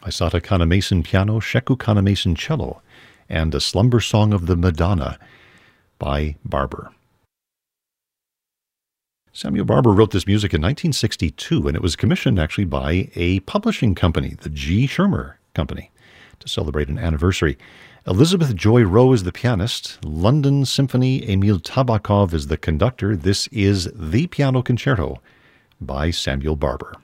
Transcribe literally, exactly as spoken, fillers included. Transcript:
Isata Kanemason piano, Sheku Kanemason cello, and A Slumber Song of the Madonna by Barber. Samuel Barber wrote this music in nineteen sixty-two, and it was commissioned actually by a publishing company, the G. Schirmer Company, to celebrate an anniversary. Elizabeth Joy Rowe is the pianist. London Symphony, Emil Tabakov is the conductor. This is the Piano Concerto by Samuel Barber.